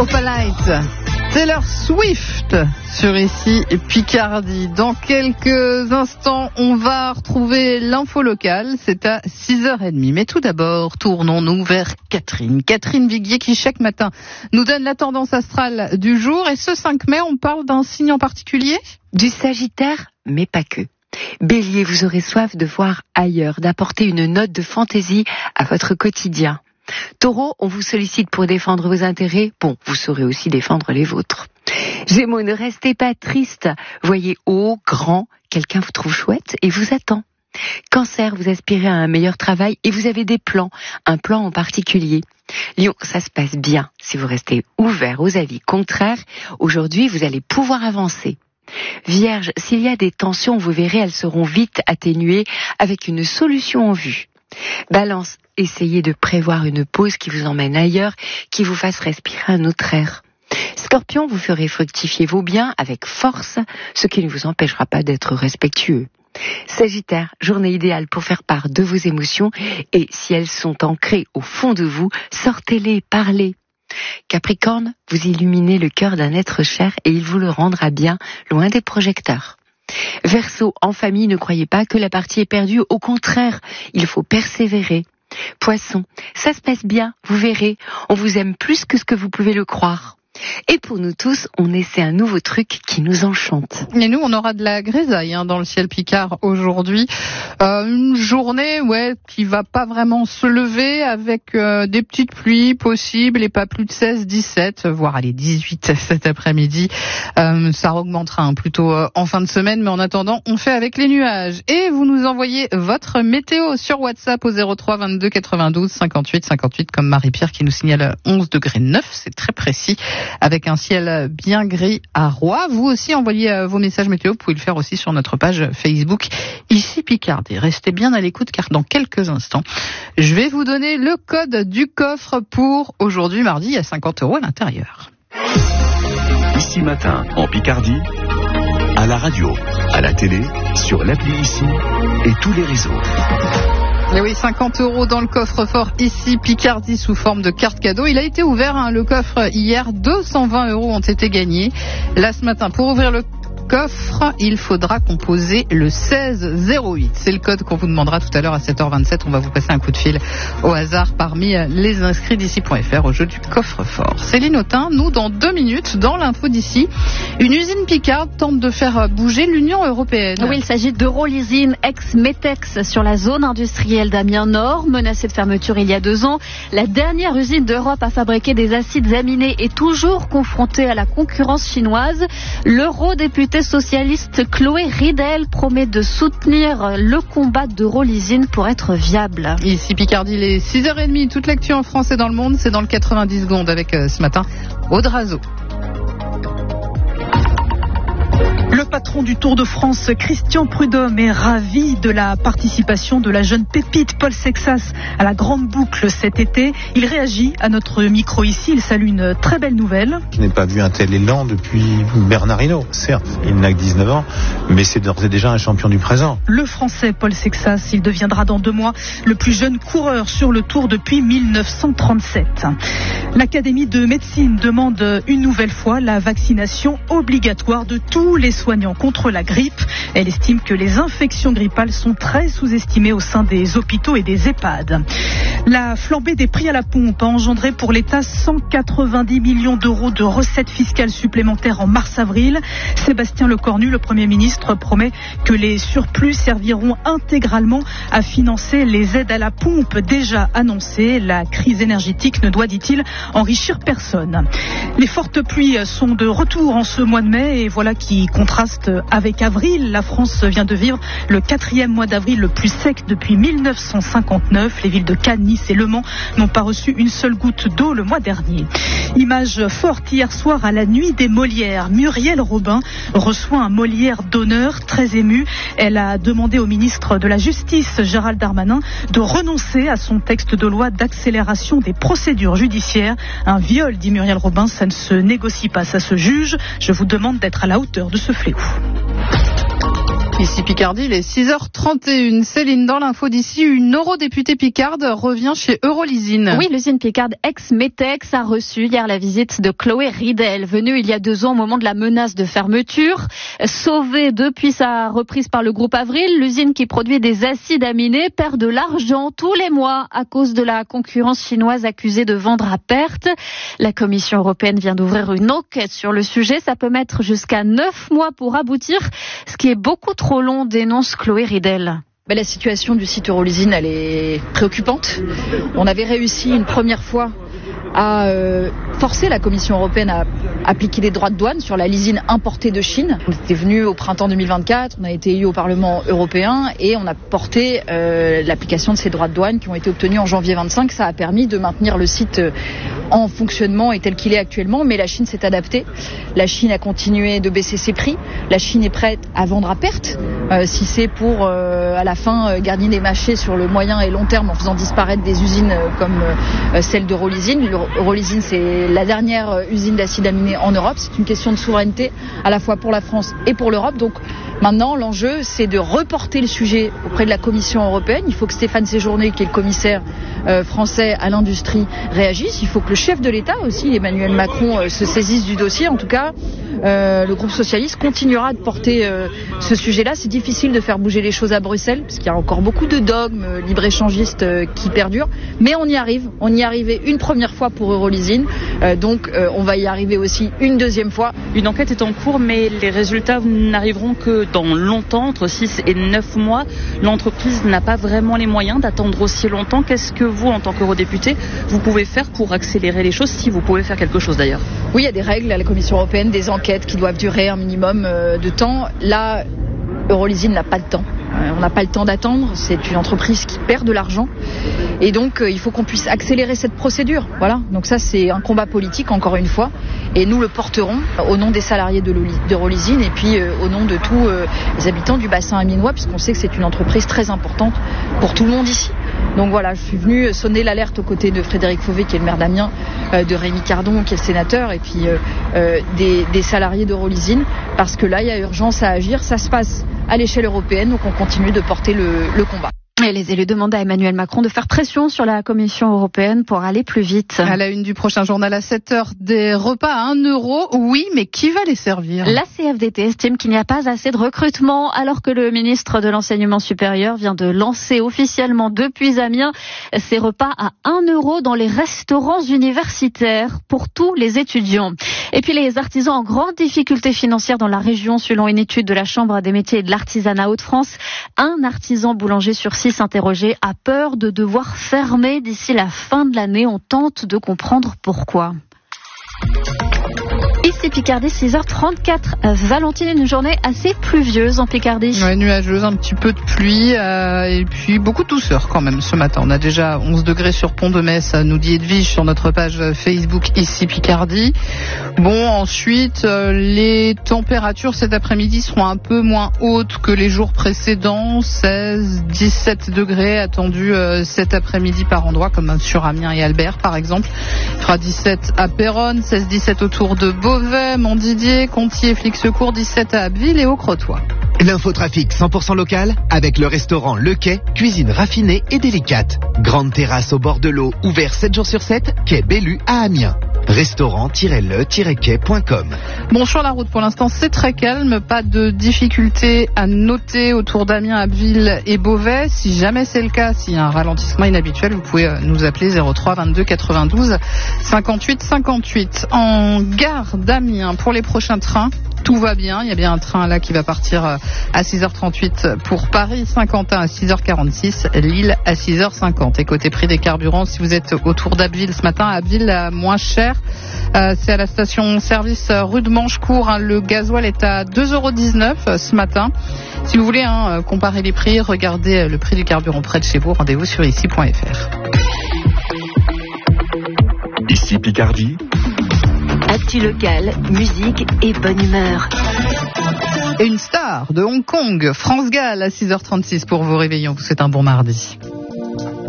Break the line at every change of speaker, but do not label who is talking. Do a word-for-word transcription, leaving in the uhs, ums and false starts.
Opalite, Taylor Swift sur ici Picardie. Dans quelques instants, on va retrouver l'info locale. C'est à six heures trente. Mais tout d'abord, tournons-nous vers Catherine. Catherine Viguier qui chaque matin nous donne la tendance astrale du jour. Et ce cinq mai, on parle d'un signe en particulier ?
Du Sagittaire, mais pas que. Bélier, vous aurez soif de voir ailleurs, d'apporter une note de fantaisie à votre quotidien. Taureau, on vous sollicite pour défendre vos intérêts. Bon, vous saurez aussi défendre les vôtres. Gémeaux, ne restez pas triste. Voyez haut, grand, quelqu'un vous trouve chouette et vous attend. Cancer, vous aspirez à un meilleur travail et vous avez des plans, un plan en particulier. Lion, ça se passe bien. Si vous restez ouvert aux avis contraires, aujourd'hui, vous allez pouvoir avancer. Vierge, s'il y a des tensions, vous verrez, elles seront vite atténuées avec une solution en vue. Balance, essayez de prévoir une pause qui vous emmène ailleurs, qui vous fasse respirer un autre air. Scorpion, vous ferez fructifier vos biens avec force, ce qui ne vous empêchera pas d'être respectueux. Sagittaire, journée idéale pour faire part de vos émotions et si elles sont ancrées au fond de vous, sortez-les, parlez. Capricorne, vous illuminez le cœur d'un être cher et il vous le rendra bien loin des projecteurs. Verseau, en famille, ne croyez pas que la partie est perdue, au contraire, il faut persévérer. Poisson, ça se passe bien, vous verrez, on vous aime plus que ce que vous pouvez le croire. Et pour nous tous, on essaie un nouveau truc qui nous enchante.
Et nous, on aura de la grisaille hein, dans le ciel picard aujourd'hui. Euh, une journée ouais, qui va pas vraiment se lever avec euh, des petites pluies possibles et pas plus de seize, dix-sept, voire allez, dix-huit cet après-midi. Euh, ça augmentera hein, plutôt euh, en fin de semaine, mais en attendant, on fait avec les nuages. Et vous nous envoyez votre météo sur WhatsApp au zéro trois vingt-deux quatre-vingt-douze cinquante-huit cinquante-huit comme Marie-Pierre qui nous signale onze degrés neuf, c'est très précis. Avec un ciel bien gris à Roy. Vous aussi envoyez vos messages météo, vous pouvez le faire aussi sur notre page Facebook ici Picardie. Restez bien à l'écoute car dans quelques instants, je vais vous donner le code du coffre pour aujourd'hui mardi, il y a cinquante euros à l'intérieur.
Ici Matin en Picardie, à la radio, à la télé, sur l'appli Ici et tous les réseaux.
Et oui, cinquante euros dans le coffre-fort ici, Picardie, sous forme de carte cadeau. Il a été ouvert, hein, le coffre, hier. deux cent vingt euros ont été gagnés. Là, ce matin, pour ouvrir le coffre, il faudra composer le seize zéro huit. C'est le code qu'on vous demandera tout à l'heure à sept heures vingt-sept. On va vous passer un coup de fil au hasard parmi les inscrits d'ici point f r au jeu du coffre-fort. Céline Autain, nous, dans deux minutes, dans l'info d'ici, une usine Picard tente de faire bouger l'Union européenne.
Oui, il s'agit d'Eurolysine, ex-Metex, sur la zone industrielle d'Amiens Nord, menacée de fermeture il y a deux ans. La dernière usine d'Europe à fabriquer des acides aminés est toujours confrontée à la concurrence chinoise. L'eurodéputé socialiste Chloé Ridel promet de soutenir le combat d'Eurolysine pour être viable.
Ici Picardie, les six heures trente, toute l'actu en France et dans le monde, c'est dans le quatre-vingt-dix secondes avec euh, ce matin Audrazo.
Le patron du Tour de France, Christian Prudhomme, est ravi de la participation de la jeune pépite Paul Sexas à la Grande Boucle cet été. Il réagit à notre micro ici, il salue une très belle nouvelle.
Je n'ai pas vu un tel élan depuis Bernard Hinault. Certes, il n'a que dix-neuf ans, mais c'est d'ores et déjà un champion du présent.
Le Français Paul Sexas, il deviendra dans deux mois le plus jeune coureur sur le Tour depuis mille neuf cent trente-sept. L'Académie de médecine demande une nouvelle fois la vaccination obligatoire de tous les soignants contre la grippe. Elle estime que les infections grippales sont très sous-estimées au sein des hôpitaux et des EHPAD. La flambée des prix à la pompe a engendré pour l'État cent quatre-vingt-dix millions d'euros de recettes fiscales supplémentaires en mars-avril. Sébastien Lecornu, le Premier ministre, promet que les surplus serviront intégralement à financer les aides à la pompe déjà annoncées. La crise énergétique ne doit, dit-il, enrichir personne. Les fortes pluies sont de retour en ce mois de mai et voilà qui contraste avec avril. La France vient de vivre le quatrième mois d'avril le plus sec depuis mille neuf cent cinquante-neuf. Les villes de Cannes, Nice et Le Mans n'ont pas reçu une seule goutte d'eau le mois dernier. Image forte hier soir à la nuit des Molières. Muriel Robin reçoit un Molière d'honneur, très émue. Elle a demandé au ministre de la Justice, Gérald Darmanin, de renoncer à son texte de loi d'accélération des procédures judiciaires. Un viol, dit Muriel Robin, ça ne se négocie pas, ça se juge. Je vous demande d'être à la hauteur de ce fléau.
Ici Picardie, il est six heures trente et une. Céline, dans l'info d'ici, une eurodéputée picarde revient chez Eurolysine.
Oui, l'usine picarde ex-Metex a reçu hier la visite de Chloé Ridel, venue il y a deux ans au moment de la menace de fermeture. Sauvée depuis sa reprise par le groupe Avril, l'usine qui produit des acides aminés perd de l'argent tous les mois à cause de la concurrence chinoise accusée de vendre à perte. La Commission européenne vient d'ouvrir une enquête sur le sujet. Ça peut mettre jusqu'à neuf mois pour aboutir, ce qui est beaucoup trop trop long, dénonce Chloé Ridel.
La situation du site Eurolysine, elle est préoccupante. On avait réussi une première fois à euh, forcer la Commission européenne à appliquer des droits de douane sur la lysine importée de Chine. On était venu au printemps deux mille vingt-quatre, on a été élu au Parlement européen et on a porté euh, l'application de ces droits de douane qui ont été obtenus en janvier vingt-cinq. Ça a permis de maintenir le site euh, en fonctionnement et tel qu'il est actuellement, mais la Chine s'est adaptée. La Chine a continué de baisser ses prix. La Chine est prête à vendre à perte, euh, si c'est pour euh, à la fin euh, garder des mâchés sur le moyen et long terme en faisant disparaître des usines euh, comme euh, celle d'Eurolysine. Eurolysine, c'est la dernière euh, usine d'acide aminé en Europe. C'est une question de souveraineté à la fois pour la France et pour l'Europe. Donc maintenant, l'enjeu, c'est de reporter le sujet auprès de la Commission européenne. Il faut que Stéphane Séjourné, qui est le commissaire euh, français à l'industrie, réagisse. Il faut que le chef de l'État aussi, Emmanuel Macron, euh, se saisisse du dossier. En tout cas, euh, le groupe socialiste continuera de porter euh, ce sujet-là. C'est difficile de faire bouger les choses à Bruxelles, parce qu'il y a encore beaucoup de dogmes euh, libre-échangistes euh, qui perdurent. Mais on y arrive. On y est arrivé une première fois pour Eurolysine. Euh, donc, euh, on va y arriver aussi une deuxième fois.
Une enquête est en cours, mais les résultats n'arriveront que dans longtemps, entre six et neuf mois. L'entreprise n'a pas vraiment les moyens d'attendre aussi longtemps. Qu'est-ce que vous, en tant qu'eurodéputé, vous pouvez faire pour accélérer les choses, si vous pouvez faire quelque chose d'ailleurs?
Oui, il y a des règles à la Commission européenne, des enquêtes qui doivent durer un minimum de temps. Là, Eurolysine n'a pas le temps. On n'a pas le temps d'attendre, c'est une entreprise qui perd de l'argent et donc euh, il faut qu'on puisse accélérer cette procédure. Voilà, donc ça c'est un combat politique encore une fois et nous le porterons au nom des salariés de d'Eurolysine et puis euh, au nom de tous euh, les habitants du bassin amiénois puisqu'on sait que c'est une entreprise très importante pour tout le monde ici. Donc voilà, je suis venue sonner l'alerte aux côtés de Frédéric Fauvet qui est le maire d'Amiens, euh, de Rémi Cardon qui est le sénateur et puis euh, euh, des, des salariés d'Eurolysine parce que là il y a urgence à agir, ça se passe à l'échelle européenne donc on continue de porter le, le combat.
Et les élus demandent à Emmanuel Macron de faire pression sur la Commission européenne pour aller plus vite.
À la une du prochain journal à sept heures, des repas à un euro, oui, mais qui va les servir?
La C F D T estime qu'il n'y a pas assez de recrutement, alors que le ministre de l'Enseignement supérieur vient de lancer officiellement depuis Amiens ces repas à un euro dans les restaurants universitaires pour tous les étudiants. Et puis les artisans en grande difficulté financière dans la région, selon une étude de la Chambre des métiers et de l'artisanat Hauts-de-France. Un artisan boulanger sur six interrogés a peur de devoir fermer d'ici la fin de l'année. On tente de comprendre pourquoi. Ici Picardie, six heures trente-quatre. Valentine, une journée assez pluvieuse en Picardie.
Ouais, nuageuse, un petit peu de pluie euh, et puis beaucoup de douceur quand même ce matin. On a déjà onze degrés sur Pont-de-Metz, nous dit Edwige sur notre page Facebook Ici Picardie. Bon, ensuite, euh, les températures cet après-midi seront un peu moins hautes que les jours précédents. seize, dix-sept degrés attendus euh, cet après-midi par endroit, comme sur Amiens et Albert par exemple. Il fera dix-sept à Péronne, seize dix-sept autour de Beauvais, Montdidier, Contier, Flix-Secours, dix-sept à Abbeville et au Crotoy.
L'infotrafic cent pour cent local avec le restaurant Le Quai, cuisine raffinée et délicate. Grande terrasse au bord de l'eau, ouvert sept jours sur sept, quai Bellu à Amiens. restaurant tiret le tiret quai point com.
Bon, sur la route pour l'instant c'est très calme, pas de difficultés à noter autour d'Amiens, Abbeville et Beauvais. Si jamais c'est le cas, s'il y a un ralentissement inhabituel, vous pouvez nous appeler zéro trois vingt-deux quatre-vingt-douze cinquante-huit cinquante-huit. En gare d'Amiens pour les prochains trains, tout va bien, il y a bien un train là qui va partir à six heures trente-huit pour Paris, Saint-Quentin à six heures quarante-six, Lille à six heures cinquante. Et côté prix des carburants, si vous êtes autour d'Abbeville ce matin, Abbeville à moins cher, euh, c'est à la station service rue de Manchecourt, hein, le gasoil est à deux euros dix-neuf ce matin. Si vous voulez hein, comparer les prix, regardez le prix du carburant près de chez vous, rendez-vous sur ici point f r.
Ici Picardie.
Actu local, musique et bonne humeur.
Et une star de Hong Kong, France Gall à six heures trente-six pour vos réveillons. C'est un bon mardi.